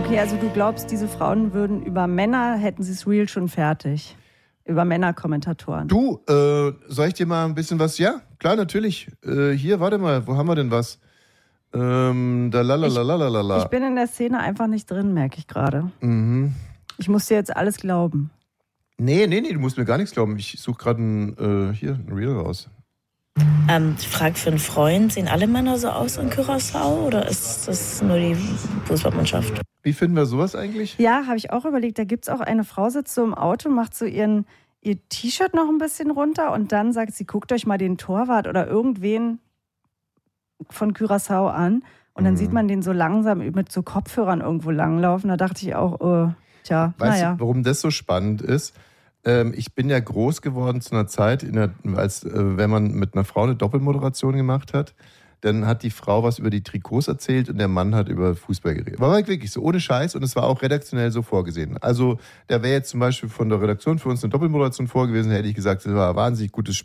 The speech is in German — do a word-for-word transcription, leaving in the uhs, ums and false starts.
Okay, also du glaubst, diese Frauen würden über Männer, hätten sie es real schon fertig. Über Männerkommentatoren. Du, äh, soll ich dir mal ein bisschen was? Ja, klar, natürlich. Äh, hier, warte mal, wo haben wir denn was? Ähm, da lalalalalala. Ich, ich bin in der Szene einfach nicht drin, merke ich gerade. Mhm. Ich muss dir jetzt alles glauben. Nee, nee, nee, du musst mir gar nichts glauben. Ich suche gerade ein, äh, hier, ein Reel raus. Ähm, die Frage für einen Freund, sehen alle Männer so aus in Curaçao oder ist das nur die Fußballmannschaft? Wie finden wir sowas eigentlich? Ja, habe ich auch überlegt. Da gibt es auch eine Frau, sitzt so im Auto, macht so ihren, ihr T-Shirt noch ein bisschen runter und dann sagt sie, guckt euch mal den Torwart oder irgendwen von Curaçao an. Und dann mhm. sieht man den so langsam mit so Kopfhörern irgendwo langlaufen. Da dachte ich auch, oh, tja, weißt naja. du, warum das so spannend ist? Ähm, ich bin ja groß geworden zu einer Zeit, in der, als äh, wenn man mit einer Frau eine Doppelmoderation gemacht hat, dann hat die Frau was über die Trikots erzählt und der Mann hat über Fußball geredet. War wirklich so, ohne Scheiß, und es war auch redaktionell so vorgesehen. Also da wäre jetzt zum Beispiel von der Redaktion für uns eine Doppelmoderation vorgewesen, hätte ich gesagt, das war ein wahnsinnig gutes Spiel.